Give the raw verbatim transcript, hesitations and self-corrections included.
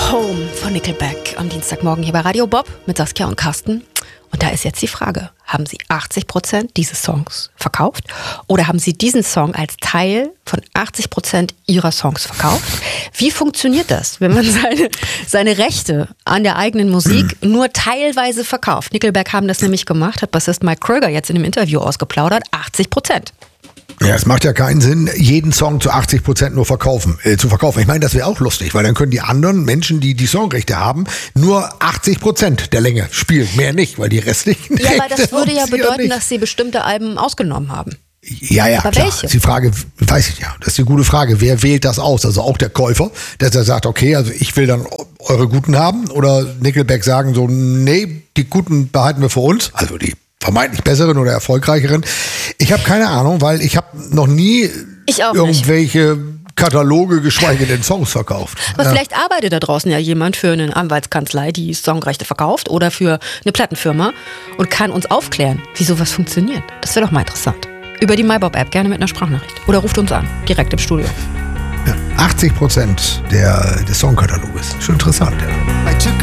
Home von Nickelback am Dienstagmorgen hier bei Radio Bob mit Saskia und Carsten. Und da ist jetzt die Frage, haben Sie achtzig Prozent dieses Songs verkauft oder haben Sie diesen Song als Teil von achtzig Prozent Ihrer Songs verkauft? Wie funktioniert das, wenn man seine, seine Rechte an der eigenen Musik nur teilweise verkauft? Nickelback haben das nämlich gemacht, hat Bassist Mike Kröger jetzt in einem Interview ausgeplaudert, achtzig Prozent. Ja, es macht ja keinen Sinn, jeden Song zu achtzig Prozent nur verkaufen, äh, zu verkaufen. Ich meine, das wäre auch lustig, weil dann können die anderen Menschen, die die Songrechte haben, nur achtzig Prozent der Länge spielen. Mehr nicht, weil die restlichen Ja, aber das Rechte würde ja haben sie bedeuten, nicht. dass sie bestimmte Alben ausgenommen haben. Ja, ja, aber klar. welche? Das ist die Frage, weiß ich ja, das ist die gute Frage. Wer wählt das aus? Also auch der Käufer, dass er sagt, okay, also ich will dann eure Guten haben, oder Nickelback sagen so, nee, die Guten behalten wir für uns, also die vermeintlich besseren oder erfolgreicheren. Ich habe keine Ahnung, weil ich habe noch nie Ich auch irgendwelche Kataloge, geschweige denn Songs verkauft. Aber Ja. vielleicht arbeitet da draußen ja jemand für eine Anwaltskanzlei, die Songrechte verkauft, oder für eine Plattenfirma und kann uns aufklären, wie sowas funktioniert. Das wäre doch mal interessant. Über die MyBob-App, gerne mit einer Sprachnachricht. Oder ruft uns an, direkt im Studio. Ja, achtzig Prozent der, des Songkataloges. Schon interessant, ja. I took